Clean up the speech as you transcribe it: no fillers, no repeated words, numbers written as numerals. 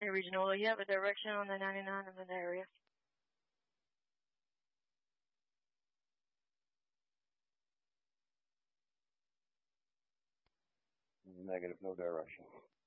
Hey, Regional, you have a direction on the 99 in the area. Negative, no direction.